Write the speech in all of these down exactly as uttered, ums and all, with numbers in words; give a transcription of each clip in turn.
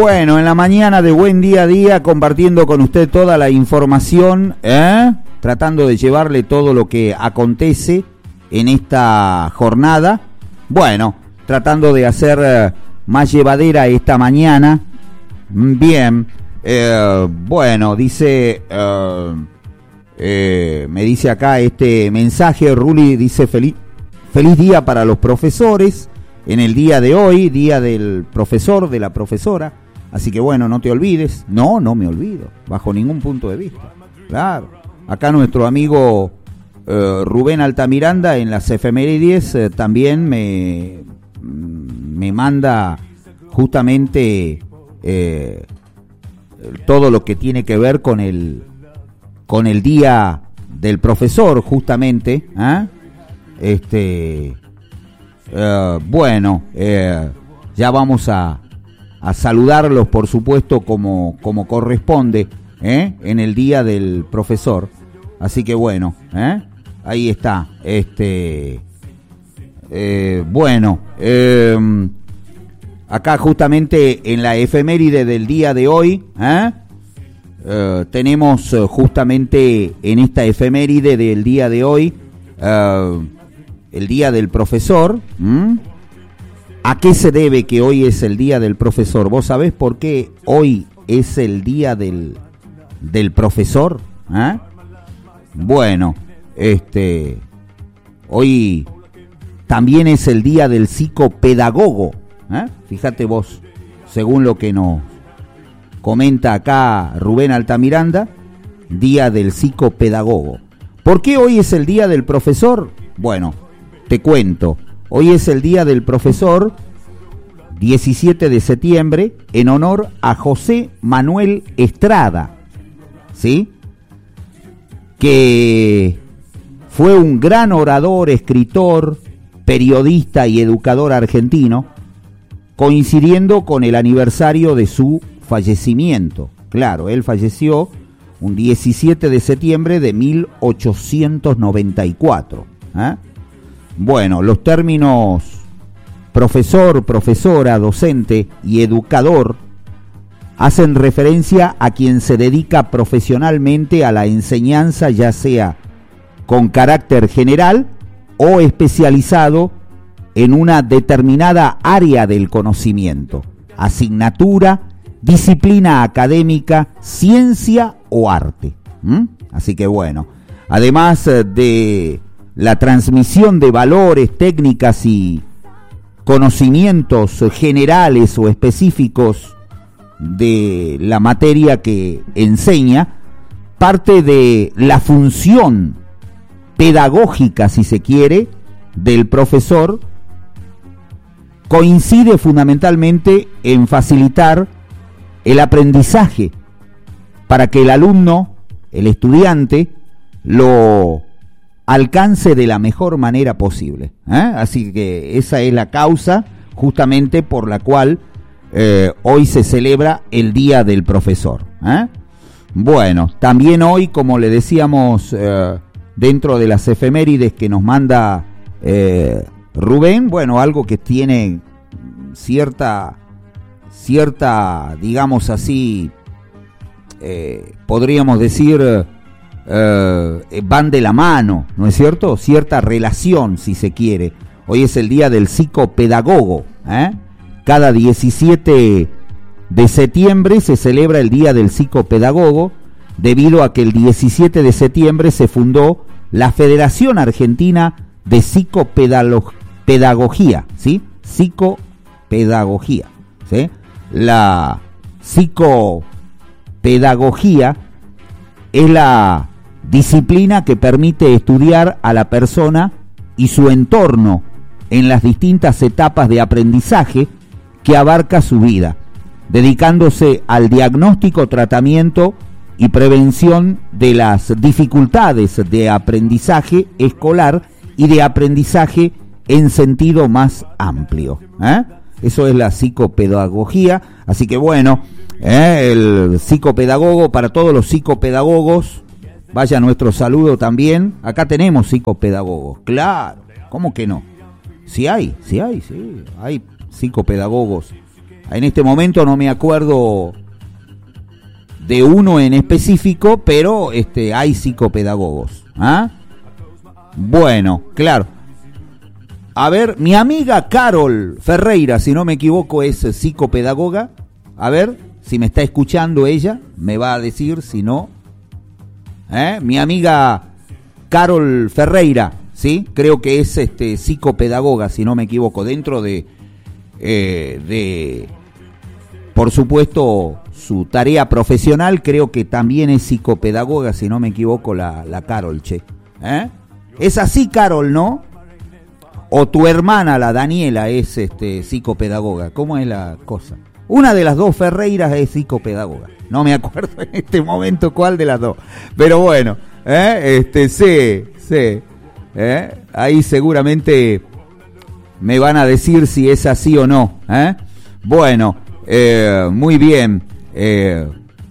Bueno, en la mañana de Buen Día a Día, compartiendo con usted toda la información, ¿eh? Tratando de llevarle todo lo que acontece en esta jornada. Bueno, tratando de hacer eh, más llevadera esta mañana. Bien, eh, bueno, dice, eh, eh, me dice acá este mensaje, Ruli dice feliz, feliz día para los profesores en el día de hoy, día del profesor, de la profesora. Así que bueno, no te olvides. No, no me olvido, bajo ningún punto de vista. Claro, acá nuestro amigo eh, Rubén Altamiranda en las efemérides eh, también me, me manda justamente eh, todo lo que tiene que ver con el, con el día del profesor, justamente. ¿eh? Este, eh, bueno, eh, ya vamos a a saludarlos, por supuesto, como, como corresponde, ¿eh? En el día del profesor. Así que bueno, ¿eh? Ahí está. Este, eh, bueno, eh, acá justamente en la efeméride del día de hoy, ¿eh? Eh, tenemos justamente en esta efeméride del día de hoy, eh, el día del profesor. ¿m? ¿A qué se debe que hoy es el día del profesor? ¿Vos sabés por qué hoy es el día del, del profesor? ¿Eh? Bueno, este, hoy también es el día del psicopedagogo. ¿Eh? Fíjate vos, según lo que nos comenta acá Rubén Altamiranda, día del psicopedagogo. ¿Por qué hoy es el día del profesor? Bueno, te cuento. Hoy es el día del profesor, diecisiete de septiembre, en honor a José Manuel Estrada, ¿sí? Que fue un gran orador, escritor, periodista y educador argentino, coincidiendo con el aniversario de su fallecimiento. Claro, él falleció un diecisiete de septiembre de mil ochocientos noventa y cuatro, ¿eh? Bueno, los términos profesor, profesora, docente y educador hacen referencia a quien se dedica profesionalmente a la enseñanza, ya sea con carácter general o especializado en una determinada área del conocimiento, asignatura, disciplina académica, ciencia o arte. ¿Mm? Así que bueno, además de la transmisión de valores, técnicas y conocimientos generales o específicos de la materia que enseña, parte de la función pedagógica, si se quiere, del profesor coincide fundamentalmente en facilitar el aprendizaje para que el alumno, el estudiante, lo alcance de la mejor manera posible. ¿eh? Así que esa es la causa justamente por la cual eh, hoy se celebra el Día del Profesor. ¿eh? Bueno, también hoy, como le decíamos, eh, dentro de las efemérides que nos manda eh, Rubén, bueno, algo que tiene cierta, cierta, digamos así, eh, podríamos decir, Uh, van de la mano, ¿no es cierto? Cierta relación, si se quiere. Hoy es el día del psicopedagogo. ¿eh? Cada diecisiete de septiembre se celebra el día del psicopedagogo, debido a que el diecisiete de septiembre se fundó la Federación Argentina de Psicopedagogía, ¿sí? Psicopedagogía, ¿sí? La psicopedagogía es la disciplina que permite estudiar a la persona y su entorno en las distintas etapas de aprendizaje que abarca su vida, dedicándose al diagnóstico, tratamiento y prevención de las dificultades de aprendizaje escolar y de aprendizaje en sentido más amplio. ¿eh? Eso es la psicopedagogía, así que bueno, ¿eh? el psicopedagogo, para todos los psicopedagogos, vaya nuestro saludo también. Acá tenemos psicopedagogos, claro, ¿cómo que no? Sí hay, sí hay, sí, hay psicopedagogos En este momento no me acuerdo de uno en específico, pero este, hay psicopedagogos. ¿Ah? Bueno, claro. A ver, mi amiga Carol Ferreira, si no me equivoco, es psicopedagoga. A ver, si me está escuchando ella, me va a decir, si no. ¿Eh? Mi amiga Carol Ferreira, ¿sí? Creo que es este psicopedagoga, si no me equivoco, dentro de, eh, de, por supuesto, su tarea profesional, creo que también es psicopedagoga, si no me equivoco, la, la Carol, che. ¿Eh? Es así, Carol, ¿no? O tu hermana, la Daniela, es este psicopedagoga. ¿Cómo es la cosa? Una de las dos Ferreiras es psicopedagoga. No me acuerdo en este momento cuál de las dos. Pero bueno, ¿eh? este, sí, sí. ¿eh? Ahí seguramente me van a decir si es así o no. ¿eh? Bueno, eh, muy bien. Eh,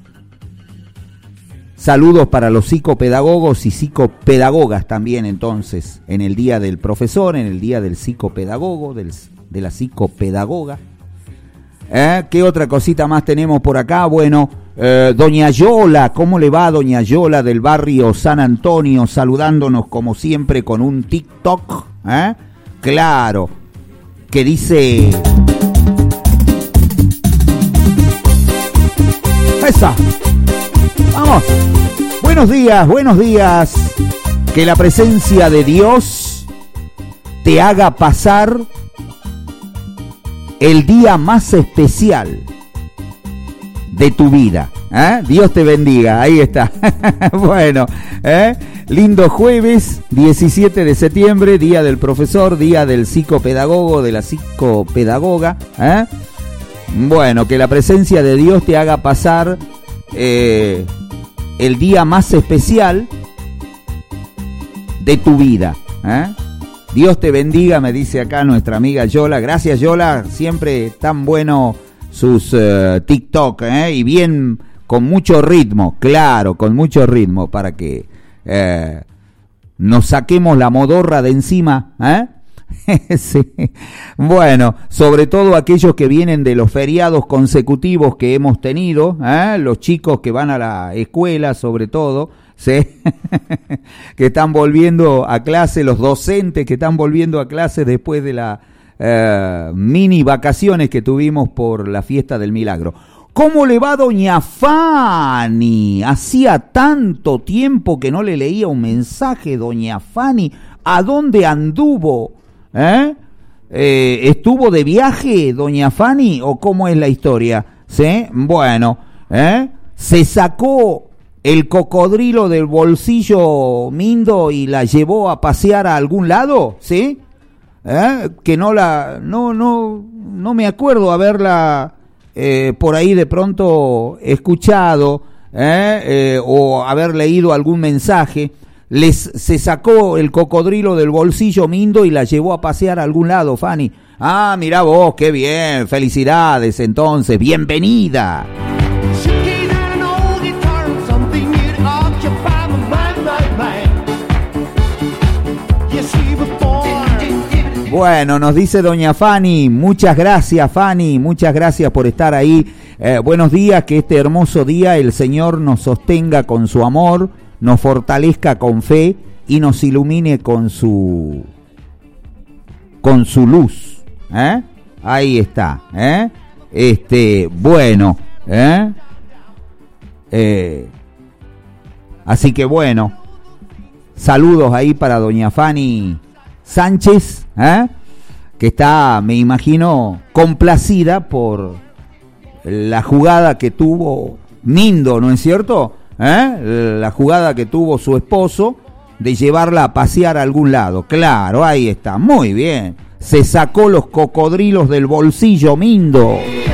saludos para los psicopedagogos y psicopedagogas también, entonces, en el día del profesor, en el día del psicopedagogo, del, de la psicopedagoga. ¿Eh? ¿Qué otra cosita más tenemos por acá? Bueno, eh, doña Yola, ¿cómo le va doña Yola del barrio San Antonio? Saludándonos como siempre con un TikTok, ¿eh? Claro, que dice... ¡Esa! ¡Vamos! Buenos días, buenos días. Que la presencia de Dios te haga pasar el día más especial de tu vida. ¿eh? Dios te bendiga, ahí está. Bueno, ¿eh? lindo jueves, diecisiete de septiembre, día del profesor, día del psicopedagogo, de la psicopedagoga. ¿eh? Bueno, que la presencia de Dios te haga pasar eh, el día más especial de tu vida. ¿eh? Dios te bendiga, me dice acá nuestra amiga Yola. Gracias, Yola, siempre tan bueno sus uh, TikTok, ¿eh? y bien, con mucho ritmo, claro, con mucho ritmo, para que eh, nos saquemos la modorra de encima, ¿eh? Sí. Bueno, sobre todo aquellos que vienen de los feriados consecutivos que hemos tenido, ¿eh? los chicos que van a la escuela, sobre todo, ¿sí? que están volviendo a clase, los docentes que están volviendo a clase después de las eh, mini vacaciones que tuvimos por la fiesta del milagro. ¿Cómo le va doña Fanny? Hacía tanto tiempo que no le leía un mensaje, doña Fanny. ¿A dónde anduvo? ¿Eh? Eh, ¿Estuvo de viaje doña Fanny o cómo es la historia? ¿Sí? Bueno, ¿eh? se sacó el cocodrilo del bolsillo Mindo y la llevó a pasear a algún lado, ¿sí? ¿Eh? Que no la, no, no, no me acuerdo haberla eh, por ahí de pronto escuchado ¿eh? Eh, o haber leído algún mensaje. Les se sacó el cocodrilo del bolsillo Mindo y la llevó a pasear a algún lado, Fanny. Ah, mirá vos, qué bien, felicidades entonces, bienvenida. Bueno, nos dice doña Fanny, muchas gracias Fanny, muchas gracias por estar ahí. Eh, buenos días, que este hermoso día el Señor nos sostenga con su amor, nos fortalezca con fe y nos ilumine con su con su luz. ¿Eh? Ahí está. ¿eh? Este, bueno, ¿eh? Eh, así que bueno, saludos ahí para doña Fanny Sánchez, ¿eh? que está, me imagino, complacida por la jugada que tuvo Mindo, ¿no es cierto? ¿Eh? La jugada que tuvo su esposo de llevarla a pasear a algún lado. Claro, ahí está, muy bien. Se sacó los cocodrilos del bolsillo, Mindo.